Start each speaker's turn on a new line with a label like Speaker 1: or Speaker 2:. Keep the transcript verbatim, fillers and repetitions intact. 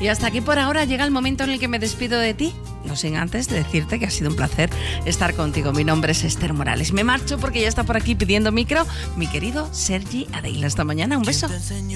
Speaker 1: Y hasta aquí por ahora llega el momento en el que me despido de ti. No sin antes decirte que ha sido un placer estar contigo. Mi nombre es Esther Morales. Me marcho porque ya está por aquí pidiendo micro mi querido Sergi Adeila. Hasta mañana. Un beso.